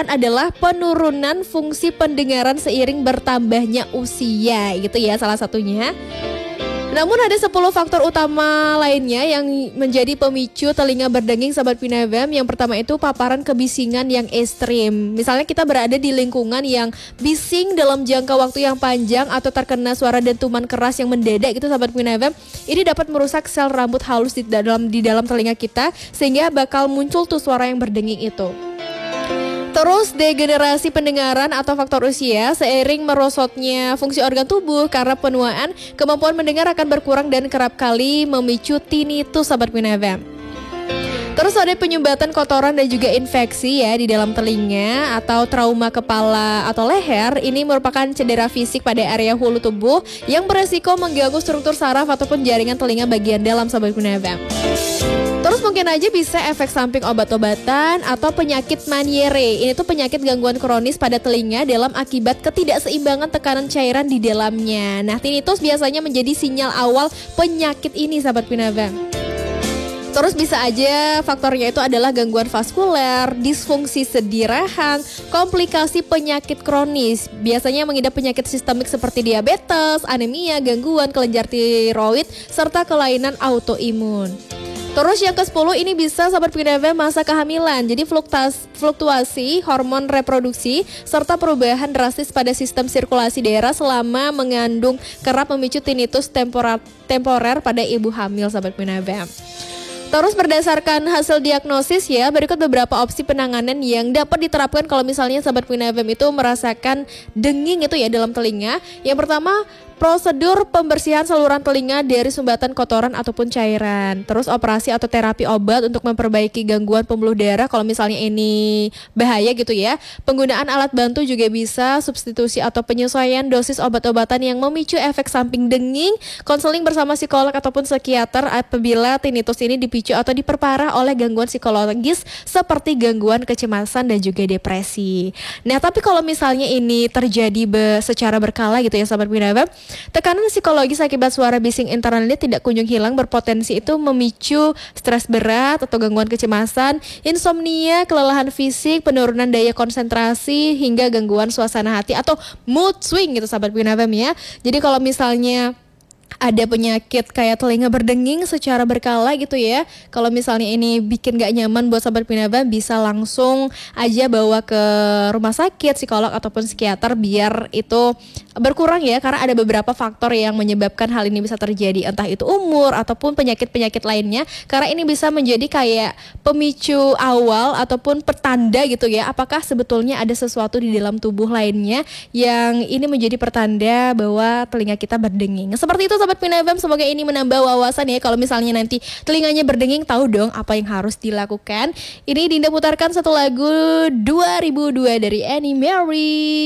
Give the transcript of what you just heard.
kejiwaan adalah penurunan fungsi pendengaran seiring bertambahnya usia gitu ya salah satunya. Namun ada 10 faktor utama lainnya yang menjadi pemicu telinga berdenging Sobat Pinabam. Yang pertama itu paparan kebisingan yang ekstrim. Misalnya kita berada di lingkungan yang bising dalam jangka waktu yang panjang atau terkena suara dentuman keras yang mendadak gitu Sobat Pinabam. Ini dapat merusak sel rambut halus di dalam telinga kita sehingga bakal muncul tuh suara yang berdenging itu. Terus degenerasi pendengaran atau faktor usia seiring merosotnya fungsi organ tubuh karena penuaan, kemampuan mendengar akan berkurang dan kerap kali memicu tinnitus Sobat Pinabam. Terus ada penyumbatan kotoran dan juga infeksi ya di dalam telinga atau trauma kepala atau leher. Ini merupakan cedera fisik pada area hulu tubuh yang beresiko mengganggu struktur saraf ataupun jaringan telinga bagian dalam Sobat Pinabam. Terus mungkin aja bisa efek samping obat-obatan atau penyakit Meniere. Ini tuh penyakit gangguan kronis pada telinga dalam akibat ketidakseimbangan tekanan cairan di dalamnya. Nah, tinnitus biasanya menjadi sinyal awal penyakit ini Sahabat Pinabam. Terus bisa aja faktornya itu adalah gangguan vaskuler, disfungsi sendi rahang, komplikasi penyakit kronis. Biasanya mengidap penyakit sistemik seperti diabetes, anemia, gangguan kelenjar tiroid, serta kelainan autoimun. Terus yang ke-10 ini bisa Sobat Pinabam masa kehamilan. Jadi fluktuasi hormon reproduksi serta perubahan drastis pada sistem sirkulasi darah selama mengandung kerap memicu tinnitus temporer pada ibu hamil Sobat Pinabam. Terus berdasarkan hasil diagnosis ya, berikut beberapa opsi penanganan yang dapat diterapkan kalau misalnya Sobat Pinabam itu merasakan denging itu ya dalam telinga. Yang pertama, prosedur pembersihan saluran telinga dari sumbatan kotoran ataupun cairan. Terus operasi atau terapi obat untuk memperbaiki gangguan pembuluh darah kalau misalnya ini bahaya gitu ya. Penggunaan alat bantu juga bisa, substitusi atau penyesuaian dosis obat-obatan yang memicu efek samping denging, konseling bersama psikolog ataupun psikiater apabila tinnitus ini dipicu atau diperparah oleh gangguan psikologis seperti gangguan kecemasan dan juga depresi. Nah, tapi kalau misalnya ini terjadi secara berkala gitu ya Sobat Pinabam, tekanan psikologis akibat suara bising internal ini tidak kunjung hilang, berpotensi itu memicu stres berat atau gangguan kecemasan, insomnia, kelelahan fisik, penurunan daya konsentrasi, hingga gangguan suasana hati atau mood swing gitu Sahabat Pinabam ya. Jadi kalau misalnya ada penyakit kayak telinga berdenging secara berkala gitu ya, kalau misalnya ini bikin gak nyaman buat Sobat Pinabam, bisa langsung aja bawa ke rumah sakit, psikolog ataupun psikiater biar itu berkurang ya, karena ada beberapa faktor yang menyebabkan hal ini bisa terjadi, entah itu umur ataupun penyakit-penyakit lainnya, karena ini bisa menjadi kayak pemicu awal ataupun petanda gitu ya, apakah sebetulnya ada sesuatu di dalam tubuh lainnya yang ini menjadi pertanda bahwa telinga kita berdenging. Seperti itu Sobat Pinabam, semoga ini menambah wawasan ya. Kalau misalnya nanti telinganya berdenging, tahu dong apa yang harus dilakukan. Ini Dinda putarkan satu lagu 2002 dari Annie Mary.